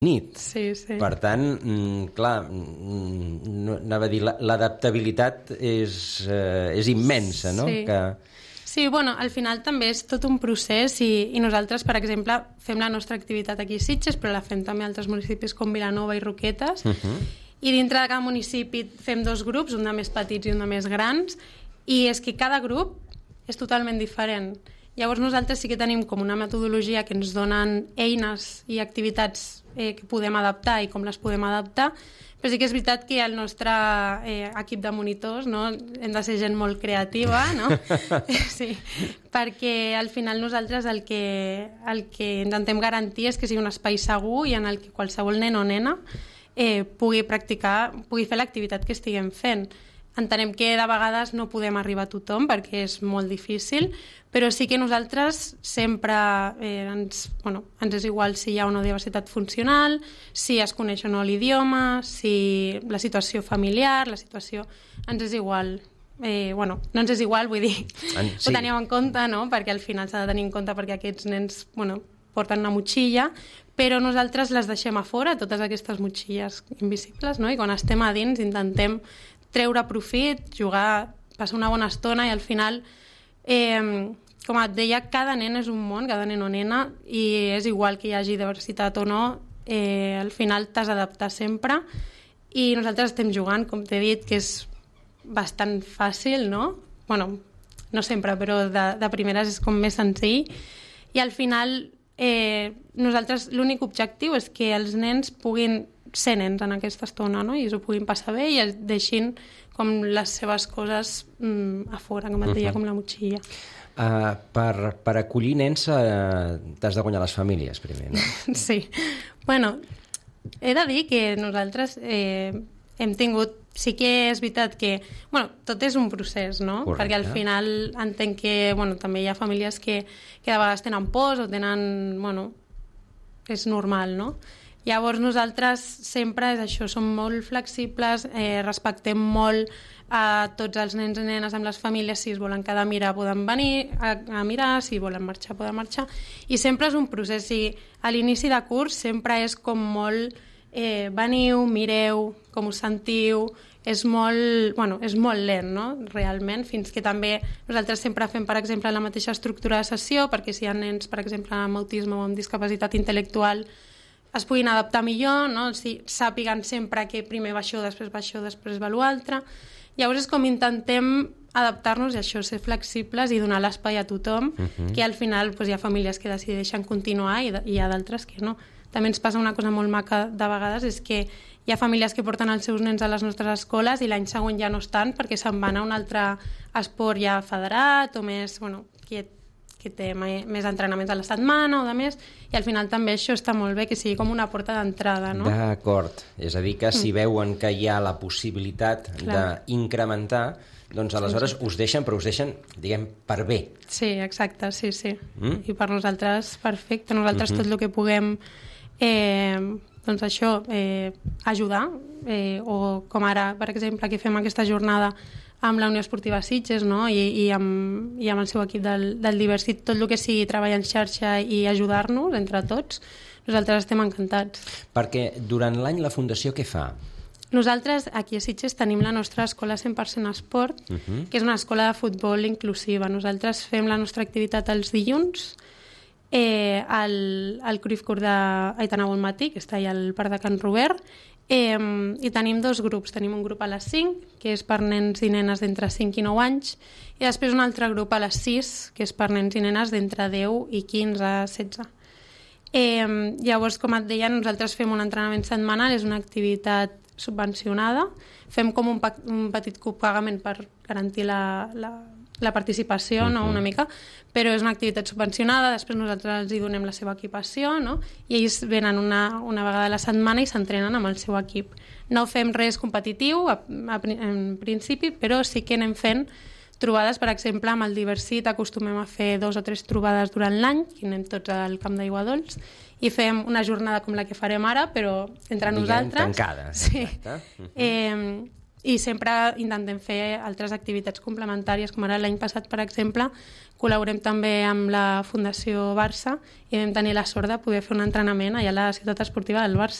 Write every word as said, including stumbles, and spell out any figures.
nit. Sí, sí. Per tant, clar, no, anava a dir, l'adaptabilitat és, eh, és immensa, no? Sí. Que... Sí, bueno, al final també és tot un procés i, i nosaltres, per exemple, fem la nostra activitat aquí a Sitges, però la fem també a altres municipis com Vilanova i Roquetes, uh-huh. i dintre de cada municipi fem dos grups, un de més petits i un de més grans, i és que cada grup és totalment diferent. Llavors nosaltres sí que tenim com una metodologia que ens donen eines i activitats eh, que podem adaptar i com les podem adaptar, però sí que és veritat que el nostre eh, equip de monitors, no, hem de ser gent molt creativa, no? Sí, perquè al final nosaltres el que, el que intentem garantir és que sigui un espai segur i en el que qualsevol nen o nena eh, pugui practicar, pugui fer l'activitat que estiguem fent. Entenem que de vegades no podem arribar a tothom perquè és molt difícil, però sí que nosaltres sempre eh, ens, bueno, ens és igual si hi ha una diversitat funcional, si es coneix o no l'idioma, si la situació familiar, la situació... Ens és igual. Eh, bueno, no ens és igual, vull dir, en, sí. Ho teníem en compte, no? Perquè al final s'ha de tenir en compte perquè aquests nens, bueno, porten una motxilla, però nosaltres les deixem a fora, totes aquestes motxilles invisibles, no? I quan estem a dins intentem treure profit, jugar, passar una bona estona i al final, eh, com et deia, cada nen és un món, cada nen o nena, i és igual que hi hagi diversitat o no, eh, al final t'has d'adaptar sempre i nosaltres estem jugant, com t'he dit, que és bastant fàcil, no? Bueno, no sempre, però de, de primeres és com més senzill i al final eh, nosaltres l'únic objectiu és que els nens puguin ser nens en aquesta estona, no? I s'ho puguin passar bé i es deixin com les seves coses mm, a fora, com et deia, uh-huh. com la motxilla. Uh, per, per acollir nens uh, t'has de guanyar les famílies primer, no? Sí. Bueno, he de dir que nosaltres eh, hem tingut... Sí que és veritat que... Bueno, tot és un procés, no? Correcte. Perquè al final entenc que bueno, també hi ha famílies que, que de vegades tenen pors o tenen... Bueno, és normal, no? Llavors nosaltres sempre és això, som molt flexibles, eh, respectem molt a tots els nens i nenes amb les famílies, si es volen quedar a mirar poden venir a, a mirar, si volen marxar poden marxar, i sempre és un procés, i a l'inici de curs sempre és com molt eh, veniu, mireu, com us sentiu, és molt, bueno, és molt lent, no? Realment, fins que també nosaltres sempre fem, per exemple, la mateixa estructura de sessió, perquè si hi ha nens, per exemple, amb autisme o amb discapacitat intel·lectual, es puguin adaptar millor, no? Si sàpiguen sempre que primer va això, després va això, després va l'altre. Llavors és com intentem adaptar-nos i això, ser flexibles i donar l'espai a tothom, uh-huh. que al final pues, hi ha famílies que decideixen continuar i, i hi ha d'altres que no. També ens passa una cosa molt maca de vegades, és que hi ha famílies que porten els seus nens a les nostres escoles i l'any següent ja no estan perquè se'n van a un altre esport ja federat o més, bueno, que que té més entrenaments a la setmana o de més, i al final també això està molt bé, que sigui com una porta d'entrada, no? D'acord. És a dir, que si mm. veuen que hi ha la possibilitat Clar. d'incrementar, doncs aleshores sí, sí. us deixen, però us deixen, diguem, per bé. Sí, exacte, sí, sí. Mm? I per nosaltres, perfecte. Nosaltres mm-hmm. tot el que puguem, eh, doncs això, eh, ajudar, eh, o com ara, per exemple, que fem aquesta jornada amb la Unió Esportiva Sitges, no? I, i, amb, i amb el seu equip del, del Diversit, tot el que sigui treballar en xarxa i ajudar-nos entre tots, nosaltres estem encantats. Perquè durant l'any la Fundació què fa? Nosaltres aquí a Sitges tenim la nostra escola cent per cent esport, uh-huh. que és una escola de futbol inclusiva. Nosaltres fem la nostra activitat els dilluns eh, al, al Cruyff Court d'Aitana Bonmatí, que està allà al Parc de Can Robert, Eh, i tenim dos grups, tenim un grup a les cinc, que és per nens i nenes d'entre cinc i nou anys, i després un altre grup a les sis, que és per nens i nenes d'entre deu i quinze a setze. Eh, llavors, com et deia, nosaltres fem un entrenament setmanal, és una activitat subvencionada, fem com un, un petit copagament per garantir la, la, la participació, uh-huh. no, una mica, però és una activitat subvencionada, després nosaltres els hi donem la seva equipació, no? I ells venen una, una vegada a la setmana i s'entrenen amb el seu equip. No fem res competitiu, a, a, en principi, però sí que anem fent trobades, per exemple, amb el Diversit acostumem a fer dos o tres trobades durant l'any, que anem tots al Camp d'Aigua Dols, i fem una jornada com la que farem ara, però entre Diguem, nosaltres. Tancada. Sí. Uh-huh. Eh, i sempre intentem fer altres activitats complementàries, com ara l'any passat, per exemple, col·laborem també amb la Fundació Barça i vam tenir la sort de poder fer un entrenament allà a la ciutat esportiva del Barça.